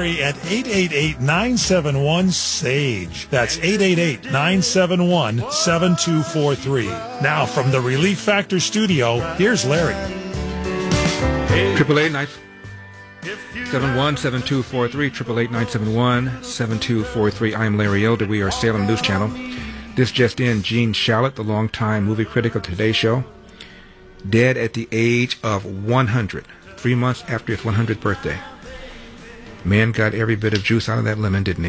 Larry at 888-971-SAGE. That's 888-971-7243. Now from the Relief Factor studio, here's Larry. 888-971-7243, 888-971-7243. I am Larry Elder. We are Salem News Channel. This just in, Gene Shalit, the longtime movie critic of Today Show, dead at the age of 100, 3 months after his 100th birthday. Man got every bit of juice out of that lemon, didn't he?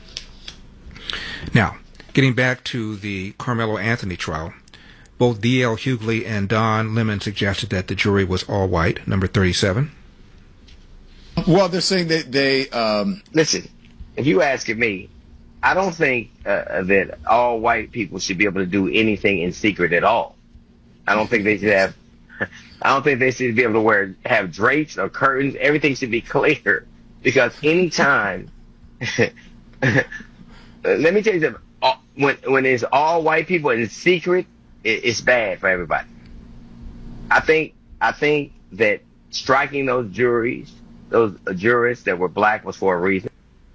Now, getting back to the Carmelo Anthony trial, both D.L. Hughley and Don Lemon suggested that the jury was all white, number 37. Well, they're saying that they... Listen, if you asking me, I don't think that all white people should be able to do anything in secret at all. I don't think they should have... I don't think they should be able to have drapes or curtains. Everything should be clear. Because anytime... let me tell you something. When it's all white people in secret, it's bad for everybody. I think that striking those jurists that were black was for a reason.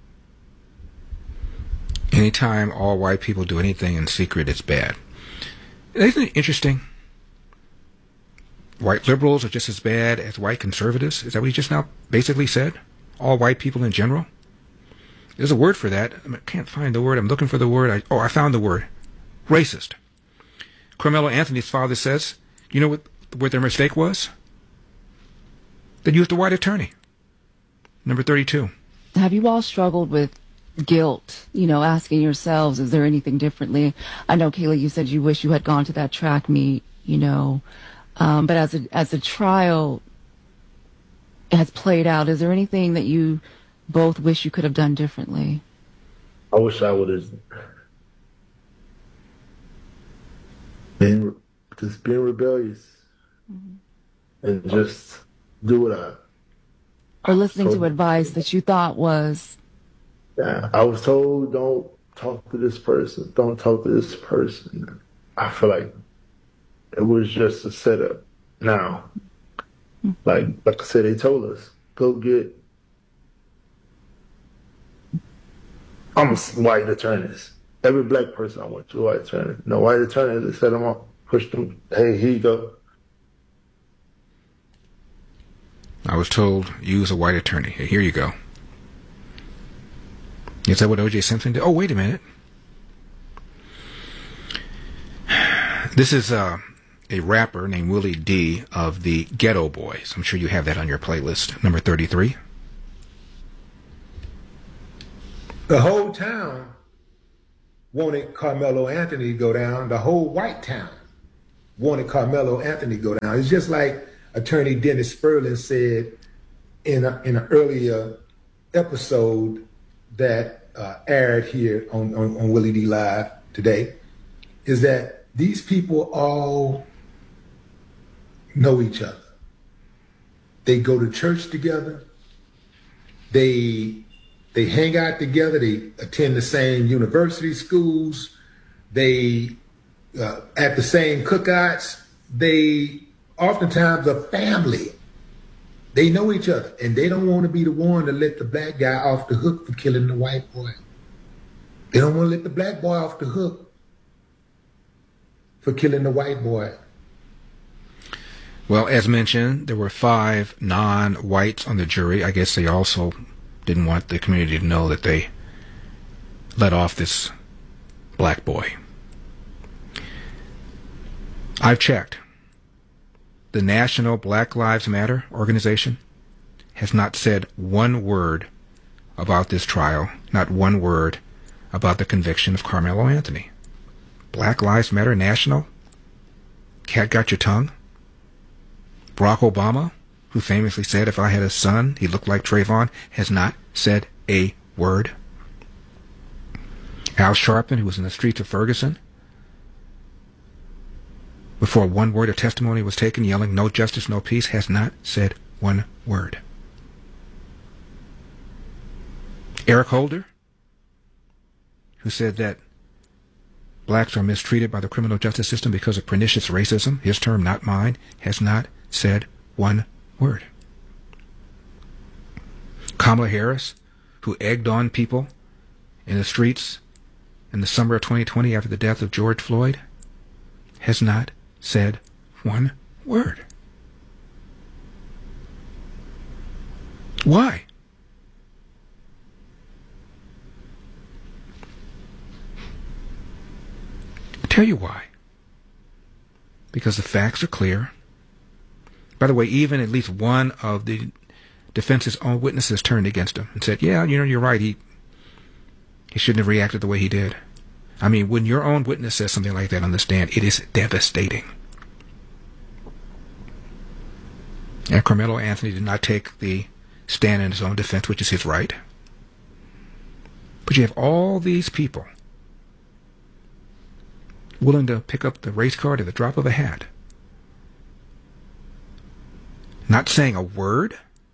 Anytime all white people do anything in secret, it's bad. Isn't it interesting? White liberals are just as bad as white conservatives. Is that what he just now basically said? All white people in general? There's a word for that. I can't find the word. I'm looking for the word. I found the word. Racist. Carmelo Anthony's father says, you know what their mistake was? They used a white attorney. Number 32. Have you all struggled with guilt, asking yourselves, is there anything differently? I know, Kayla, you said you wish you had gone to that track meet, but as the trial has played out, is there anything that you both wish you could have done differently? I wish I would have been rebellious and just do what or listening to advice that you thought was... Yeah, I was told, don't talk to this person. Don't talk to this person. I feel like it was just a setup. Now, like I said, they told us, go get white attorneys. Every black person I went to, white attorney. No white attorneys, they set them up, pushed them, hey, here you go. I was told, use a white attorney. Hey, here you go. Is that what O.J. Simpson did? Oh, wait a minute. This is a rapper named Willie D of the Ghetto Boys. I'm sure you have that on your playlist. Number 33. The whole town wanted Carmelo Anthony to go down. The whole white town wanted Carmelo Anthony to go down. It's just like Attorney Dennis Sperling said in an earlier episode that aired here on Willie D Live today, is that these people all know each other. They go to church together. They hang out together. They attend the same university schools. They at the same cookouts. They oftentimes are family. They know each other, and they don't want to be the one to let the black guy off the hook for killing the white boy. They don't want to let the black boy off the hook for killing the white boy. Well, as mentioned, there were 5 non-whites on the jury. I guess they also didn't want the community to know that they let off this black boy. I've checked. The National Black Lives Matter organization has not said one word about this trial, not one word about the conviction of Carmelo Anthony. Black Lives Matter National? Cat got your tongue? Barack Obama, who famously said if I had a son, he looked like Trayvon, has not said a word. Al Sharpton, who was in the streets of Ferguson, before one word of testimony was taken, yelling, "No justice, no peace," has not said one word. Eric Holder, who said that blacks are mistreated by the criminal justice system because of pernicious racism, his term, not mine, has not said one word. Kamala Harris, who egged on people in the streets in the summer of 2020 after the death of George Floyd, has not said one word. Why? I'll tell you why. Because the facts are clear. By the way, even at least one of the defense's own witnesses turned against him and said, yeah, you're right, he shouldn't have reacted the way he did. I mean, when your own witness says something like that on the stand, it is devastating. And Carmelo Anthony did not take the stand in his own defense, which is his right. But you have all these people willing to pick up the race card at the drop of a hat, not saying a word,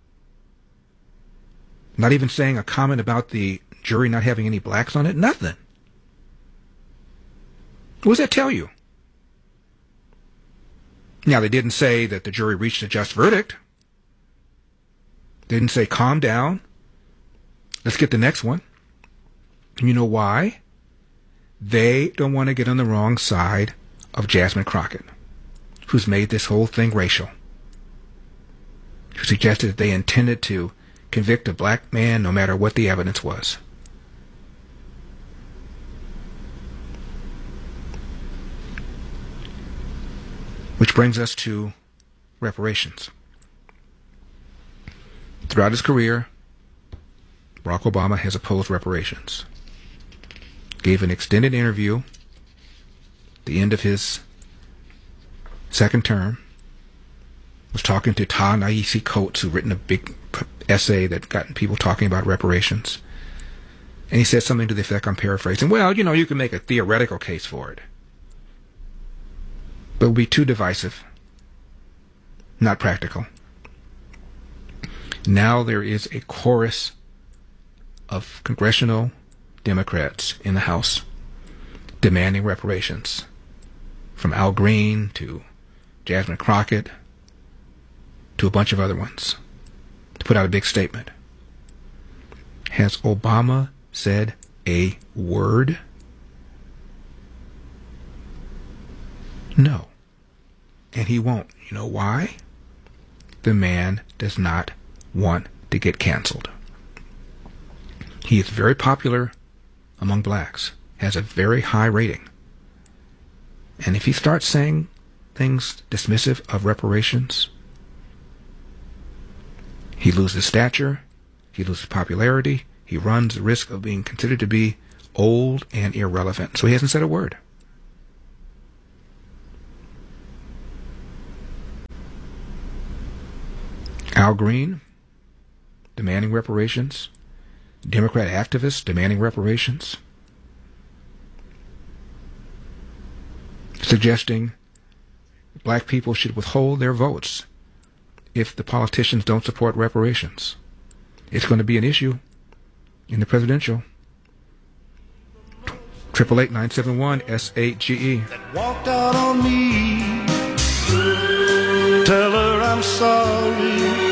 not even saying a comment about the jury not having any blacks on it, nothing. What does that tell you? Now, they didn't say that the jury reached a just verdict. They didn't say, calm down, let's get the next one. And you know why? They don't want to get on the wrong side of Jasmine Crockett, who's made this whole thing racial, who suggested that they intended to convict a black man no matter what the evidence was. Which brings us to reparations. Throughout his career, Barack Obama has opposed reparations. Gave an extended interview at the end of his second term, was talking to Ta-Nehisi Coates, who'd written a big essay that got people talking about reparations. And he said something to the effect, I'm paraphrasing, well, you can make a theoretical case for it, but it would be too divisive, not practical. Now there is a chorus of congressional Democrats in the House demanding reparations, from Al Green to Jasmine Crockett to a bunch of other ones, to put out a big statement. Has Obama said a word? No. And he won't. You know why? The man does not want to get canceled. He is very popular among blacks, has a very high rating. And if he starts saying things dismissive of reparations, he loses stature, he loses popularity, he runs the risk of being considered to be old and irrelevant. So he hasn't said a word. Al Green demanding reparations, Democrat activists demanding reparations, suggesting black people should withhold their votes if the politicians don't support reparations. It's going to be an issue in the presidential. 888-971-SAGE. Walked out on me. Tell her I'm sorry.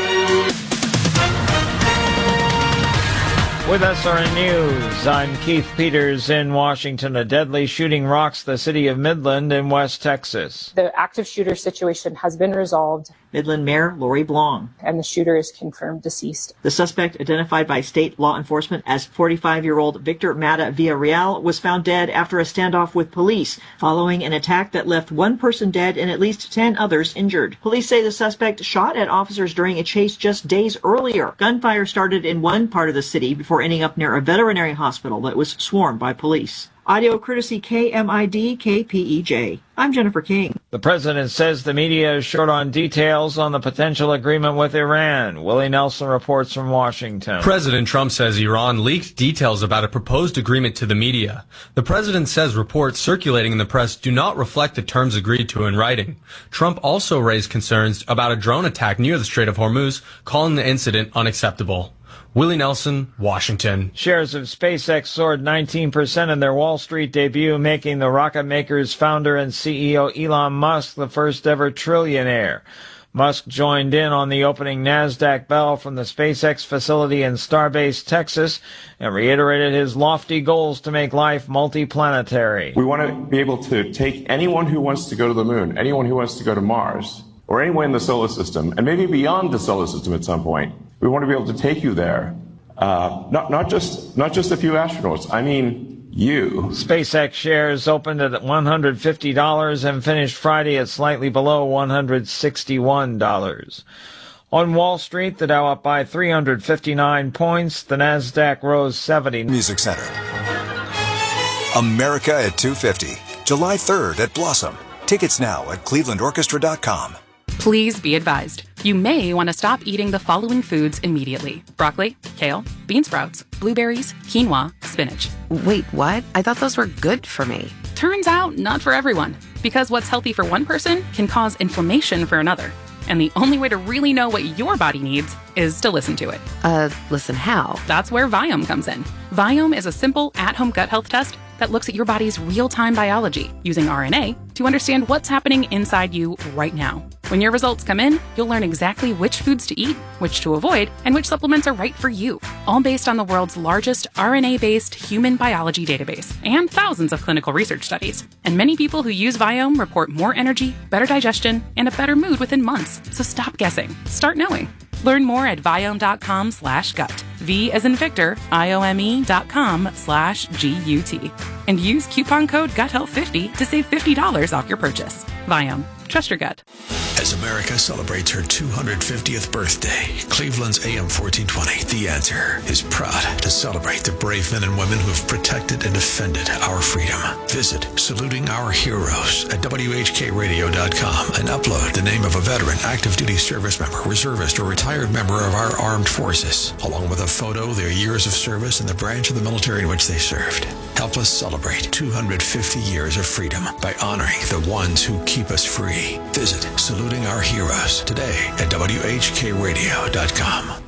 With SRN News, I'm Keith Peters in Washington. A deadly shooting rocks the city of Midland in West Texas. The active shooter situation has been resolved. Midland Mayor Lori Blong. And the shooter is confirmed deceased. The suspect, identified by state law enforcement as 45-year-old Victor Mata Villarreal, was found dead after a standoff with police following an attack that left one person dead and at least 10 others injured. Police say the suspect shot at officers during a chase just days earlier. Gunfire started in one part of the city before ending up near a veterinary hospital that was swarmed by police. Audio courtesy KMID KPEJ. I'm Jennifer King. The president says the media is short on details on the potential agreement with Iran. Willie Nelson reports from Washington. President Trump says Iran leaked details about a proposed agreement to the media. The president says reports circulating in the press do not reflect the terms agreed to in writing. Trump also raised concerns about a drone attack near the Strait of Hormuz, calling the incident unacceptable. Willie Nelson, Washington. Shares of SpaceX soared 19% in their Wall Street debut, making the rocket maker's founder and CEO Elon Musk the first ever trillionaire. Musk joined in on the opening NASDAQ bell from the SpaceX facility in Starbase, Texas, and reiterated his lofty goals to make life multiplanetary. We want to be able to take anyone who wants to go to the moon, anyone who wants to go to Mars, or anywhere in the solar system, and maybe beyond the solar system at some point. We want to be able to take you there. Not just a few astronauts. I mean, you. SpaceX shares opened at $150 and finished Friday at slightly below $161. On Wall Street, the Dow up by 359 points. The NASDAQ rose 70. Music Center. America at 250. July 3rd at Blossom. Tickets now at clevelandorchestra.com. Please be advised. You may want to stop eating the following foods immediately. Broccoli, kale, bean sprouts, blueberries, quinoa, spinach. Wait, what? I thought those were good for me. Turns out, not for everyone. Because what's healthy for one person can cause inflammation for another. And the only way to really know what your body needs is to listen to it. Listen how? That's where Viome comes in. Viome is a simple at-home gut health test that looks at your body's real-time biology using RNA to understand what's happening inside you right now. When your results come in, you'll learn exactly which foods to eat, which to avoid, and which supplements are right for you, all based on the world's largest RNA-based human biology database and thousands of clinical research studies. And many people who use Viome report more energy, better digestion, and a better mood within months. So stop guessing. Start knowing. Learn more at Viome.com/gut. V as in Victor, IOME.com/GUT. And use coupon code GUTHEALTH50 to save $50 off your purchase. Viome. Trust your gut. As America celebrates her 250th birthday, Cleveland's AM 1420, The Answer, is proud to celebrate the brave men and women who have protected and defended our freedom. Visit Saluting Our Heroes at WHKRadio.com and upload the name of a veteran, active duty service member, reservist, or retired member of our armed forces, along with a photo, their years of service, and the branch of the military in which they served. Help us celebrate 250 years of freedom by honoring the ones who keep us free. Visit Saluting Our Heroes today at WHKRadio.com.